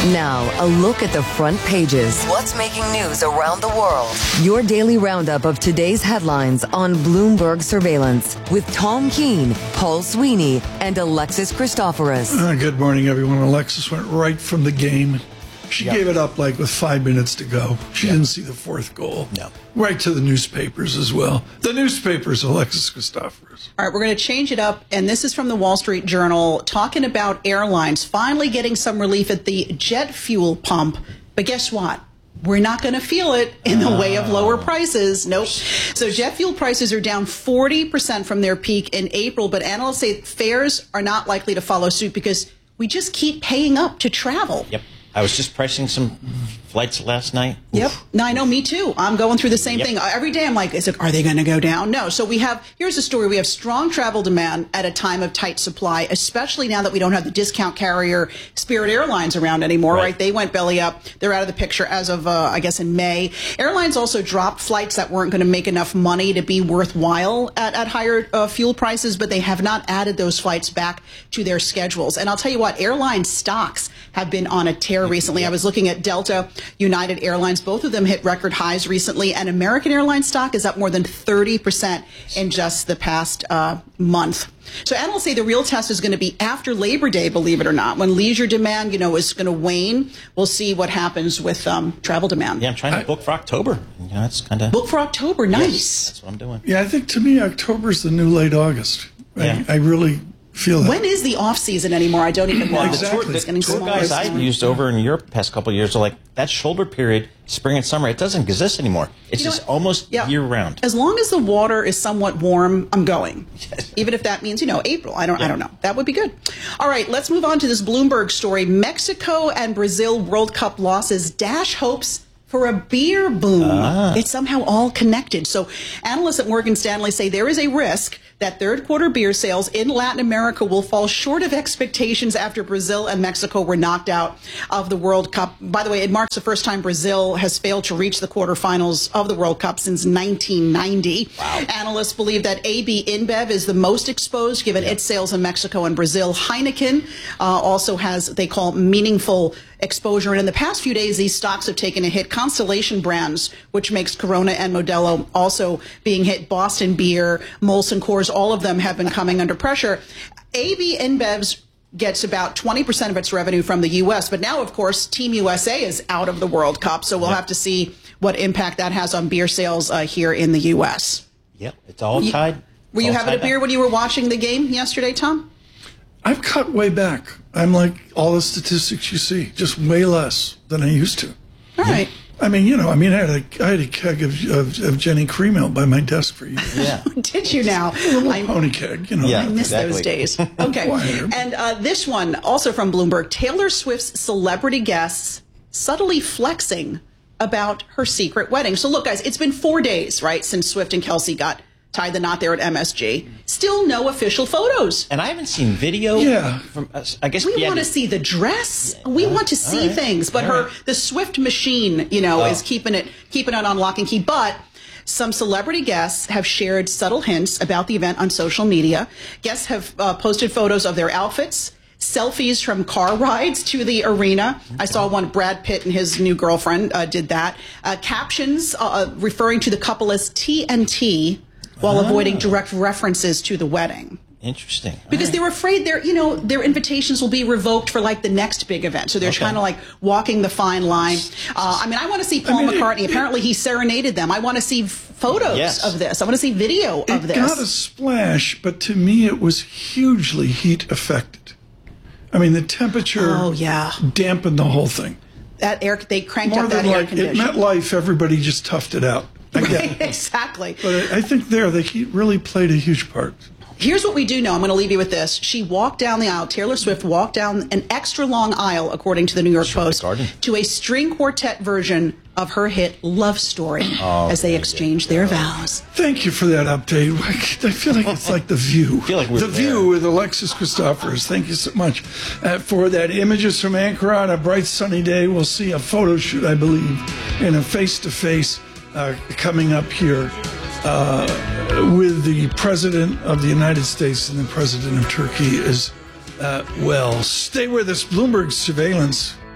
Now, a look at the front pages. What's making news around the world? Your daily roundup of today's headlines on Bloomberg Surveillance with Tom Keene, Paul Sweeney, and Alexis Christoforous. Good morning, everyone. Alexis went right from the game. She gave it up like with 5 minutes to go. She didn't see the fourth goal. No. Right to the newspapers as well. The newspapers, Alexis Christoforous. All right, we're going to change it up. And this is from the Wall Street Journal talking about airlines finally getting some relief at the jet fuel pump. But guess what? We're not going to feel it in the way of lower prices. Nope. So jet fuel prices are down 40% from their peak in April. But analysts say fares are not likely to follow suit because we just keep paying up to travel. Yep. I was just pricing some flights last night. Yep. No, I know, me too. I'm going through the same thing. Every day I'm like, are they going to go down? No. So here's the story. We have strong travel demand at a time of tight supply, especially now that we don't have the discount carrier Spirit Airlines around anymore, right? They went belly up. They're out of the picture as of, I guess, in May. Airlines also dropped flights that weren't going to make enough money to be worthwhile at higher fuel prices, but they have not added those flights back to their schedules. And I'll tell you what, airline stocks have been on a tear recently. I was looking at Delta, United Airlines. Both of them hit record highs recently, and American Airlines stock is up more than 30% in just the past month. So analysts say the real test is going to be after Labor Day, believe it or not, when leisure demand, is going to wane. We'll see what happens with travel demand. Yeah, I'm trying to book for October. That's kind of book for October. Nice. Yes, that's what I'm doing. Yeah, I think to me October's the new late August. Yeah. I really feel that. When is the off season anymore? I don't even know. Exactly. The tour guys I've used over in Europe the past couple of years are like, that shoulder period, spring and summer, it doesn't exist anymore. It's just almost year round. As long as the water is somewhat warm, I'm going. Even if that means, April. I don't know. That would be good. All right, let's move on to this Bloomberg story. Mexico and Brazil World Cup losses dash hopes for a beer boom. It's somehow all connected. So analysts at Morgan Stanley say there is a risk that third quarter beer sales in Latin America will fall short of expectations after Brazil and Mexico were knocked out of the World Cup. By the way, it marks the first time Brazil has failed to reach the quarterfinals of the World Cup since 1990. Wow. Analysts believe that AB InBev is the most exposed given its sales in Mexico and Brazil. Heineken also has, they call, meaningful exposure. And in the past few days, these stocks have taken a hit. Constellation Brands, which makes Corona and Modelo, also being hit. Boston Beer, Molson Coors, all of them have been coming under pressure. AB InBev's gets about 20% of its revenue from the U.S., but now, of course, Team USA is out of the World Cup, so we'll have to see what impact that has on beer sales here in the U.S. Yep, it's all tied. Were you having a beer when you were watching the game yesterday, Tom? I've cut way back. I'm like all the statistics you see, just way less than I used to. All right. I had a keg of Jenny Cream Ale by my desk for years. Yeah. Did you now? Pony keg, Yeah, I miss those days. Okay. And this one, also from Bloomberg, Taylor Swift's celebrity guests subtly flexing about her secret wedding. So look, guys, it's been 4 days, right, since Swift and Kelsey got tied the knot there at MSG. Still no official photos. And I haven't seen video from, I guess. We want to see the dress. We want to see things. But the Swift machine, is keeping it on lock and key. But some celebrity guests have shared subtle hints about the event on social media. Guests have posted photos of their outfits, selfies from car rides to the arena. I saw one, Brad Pitt and his new girlfriend did that. Captions referring to the couple as TNT, while avoiding direct references to the wedding. Interesting. Because they're afraid their invitations will be revoked for like the next big event. So they're kind of like walking the fine line. I want to see Paul McCartney. Apparently he serenaded them. I want to see photos of this. I want to see video of this. It got a splash, but to me it was hugely heat affected. The temperature dampened the whole thing. They cranked up that air conditioner. At MetLife, everybody just toughed it out. Exactly. But I think the heat really played a huge part. Here's what we do know. I'm going to leave you with this. She walked down the aisle. Taylor Swift walked down an extra long aisle, according to the New York Post, to a string quartet version of her hit Love Story as they exchanged their vows. Thank you for that update. I feel like it's like The View. The View with Alexis Christoforous. Thank you so much for that. Images from Anchor on a bright sunny day. We'll see a photo shoot, I believe, and a face-to-face coming up here with the President of the United States and the President of Turkey as well. Stay with us. Bloomberg Surveillance.